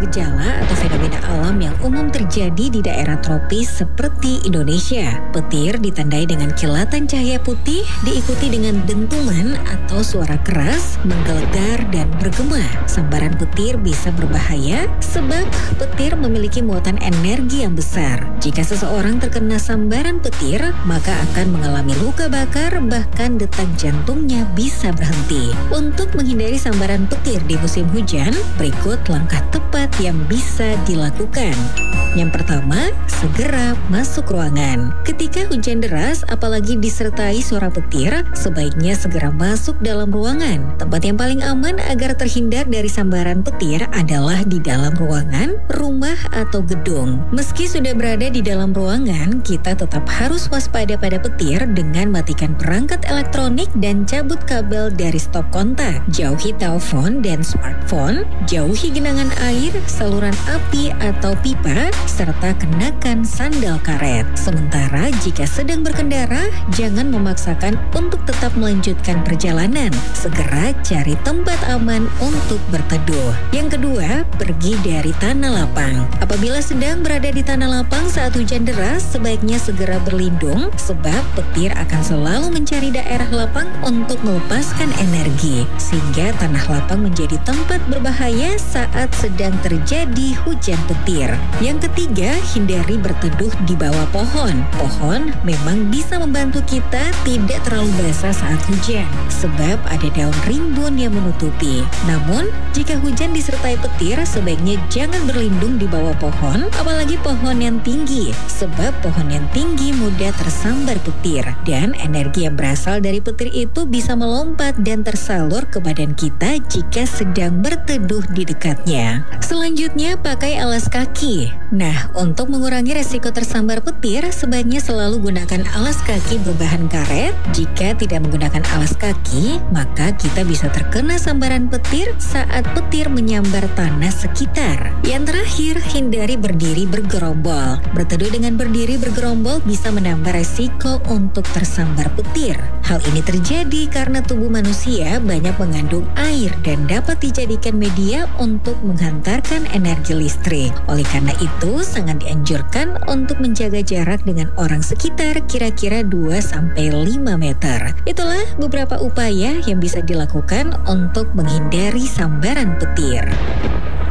gejala atau fenomena alam yang umum terjadi di daerah tropis seperti Indonesia. Petir ditandai dengan kilatan cahaya putih diikuti dengan dentuman atau suara keras, menggelegar dan bergema. Sambaran petir bisa berbahaya sebab petir memiliki muatan energi yang besar. Jika seseorang terkena sambaran petir, maka akan mengalami luka bakar, bahkan detak jantungnya bisa berhenti. Untuk menghindari sambaran petir di musim hujan, berikut langkah tepat yang bisa dilakukan. Yang pertama, segera masuk ruangan. Ketika hujan deras, apalagi disertai suara petir, sebaiknya segera masuk dalam ruangan. Tempat yang paling aman agar terhindar dari sambaran petir adalah di dalam ruangan, rumah, atau gedung. Meski sudah berada di dalam ruangan, kita tetap harus waspada pada petir dengan matikan perangkat elektronik dan cabut kabel dari stop kontak. Jauhi telepon dan smartphone, jauhi genangan air, saluran api atau pipa, serta kenakan sandal karet. Sementara jika sedang berkendara, jangan memaksakan untuk tetap melanjutkan perjalanan. Segera cari tempat aman untuk berteduh. Yang kedua, pergi dari tanah lapang. Apabila sedang berada di tanah lapang saat hujan deras, sebaiknya segera berlindung sebab petir akan selalu mencari daerah lapang untuk melepaskan energi, sehingga tanah lapang menjadi tempat berbahaya saat sedang terjadi hujan petir. Yang ketiga, hindari berteduh di bawah pohon. Pohon memang bisa membantu kita tidak terlalu basah saat hujan, sebab ada daun rimbun yang menutupi. Namun, jika hujan disertai petir, sebaiknya jangan berlindung di bawah pohon, apalagi pohon yang tinggi, sebab pohon yang tinggi mudah tersambar petir, dan energi yang berasal dari petir itu bisa melompat dan tersalur ke badan kita jika sedang berteduh di dekatnya. Selanjutnya, pakai alas kaki. Nah, untuk mengurangi resiko tersambar petir, sebaiknya selalu gunakan alas kaki berbahan karet. Jika tidak menggunakan alas kaki, maka kita bisa terkena sambaran petir saat petir menyambar tanah sekitar. Yang terakhir, hindari berdiri bergerombol. Berteduh dengan berdiri bergerombol bisa menambah resiko untuk tersambar petir. Hal ini terjadi karena tubuh manusia banyak mengandung air dan dapat dijadikan media untuk menghantarkan energi listrik. Oleh karena itu, sangat dianjurkan untuk menjaga jarak dengan orang sekitar kira-kira 2-5 meter. Itulah beberapa upaya yang bisa dilakukan untuk menghindari sambaran petir.